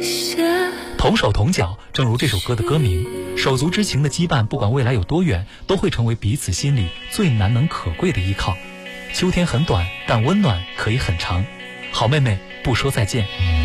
同手同脚，正如这首歌的歌名，手足之情的羁绊，不管未来有多远，都会成为彼此心里最难能可贵的依靠。秋天很短，但温暖可以很长。好妹妹，不说再见。